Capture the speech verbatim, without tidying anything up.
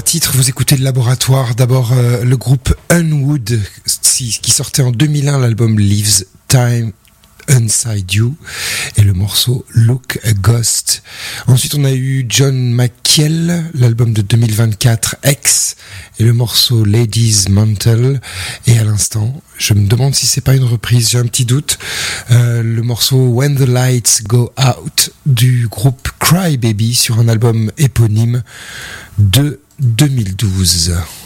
titres, vous écoutez le Laboratoire. D'abord euh, le groupe Unwood qui sortait en deux mille un l'album Leaves Time Inside You et le morceau Look a Ghost. Ensuite on a eu John McKiel, l'album de deux mille vingt-quatre X et le morceau Ladies Mantle. Et à l'instant je me demande si c'est pas une reprise, j'ai un petit doute, euh, le morceau When the Lights Go Out du groupe Cry Baby sur un album éponyme de deux mille douze.